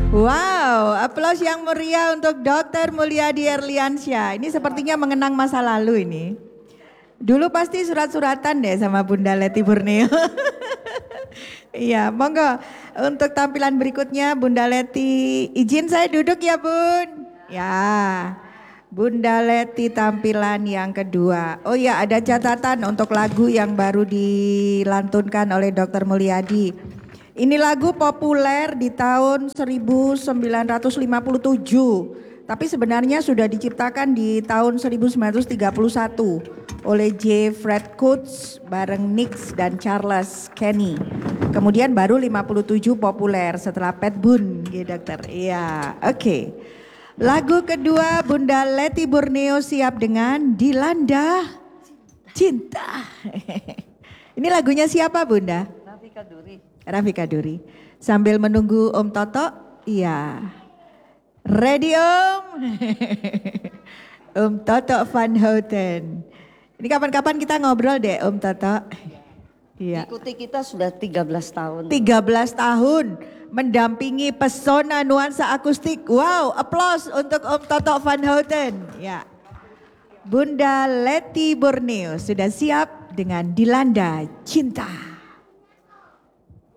Wow, aplaus yang meriah untuk Dr. Mulyadi Erliansyah. Ini sepertinya mengenang masa lalu ini. Dulu pasti surat-suratan deh sama Bunda Leti Borneo. Iya, monggo untuk tampilan berikutnya Bunda Leti. Izin saya duduk ya Bun. Ya, Bunda Leti tampilan yang kedua. Oh ya, ada catatan untuk lagu yang baru dilantunkan oleh Dr. Mulyadi. Ini lagu populer di tahun 1957, tapi sebenarnya sudah diciptakan di tahun 1931 oleh J. Fred Coates bareng Nix dan Charles Kenny. Kemudian baru 57 populer setelah Pat Boone, gitu dokter. Iya, oke. Lagu kedua Bunda Leti Borneo siap dengan Dilanda Cinta. Ini lagunya siapa Bunda? Rafika Duri. Rafika Duri. Sambil menunggu Om Toto, iya. Ready Om? Om Toto Van Houten. Ini kapan-kapan kita ngobrol deh Om Toto. Iya. Ikuti kita sudah 13 tahun. 13 tahun mendampingi pesona nuansa akustik. Wow, applause untuk Om Toto Van Houten. Ya. Bunda Leti Borneo sudah siap dengan Dilanda Cinta.